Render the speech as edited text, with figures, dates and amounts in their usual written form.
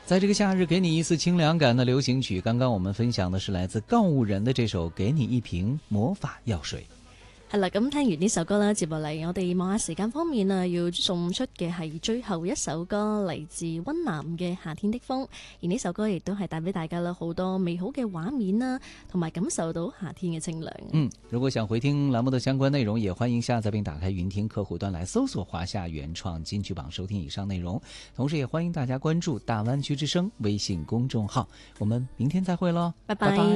在这个夏日给你一丝清涼感的流行曲，剛剛我們分享的是來自告五人的這首《給你一瓶魔法藥水》。 係啦，咁聽完呢首歌啦，接落嚟我哋望下時間方面啊，要送出嘅係最後一首歌，嚟自溫嵐嘅《夏天的風》，而呢首歌亦都係帶俾大家啦好多美好嘅畫面啦，同埋感受到夏天嘅清涼。 如果想回聽欄目的相關內容，也歡迎下載並打開雲聽客戶端來搜索華夏原創金曲榜收聽以上內容，同時也歡迎大家關注大灣區之聲微信公眾號。我們明天再會咯， 拜拜。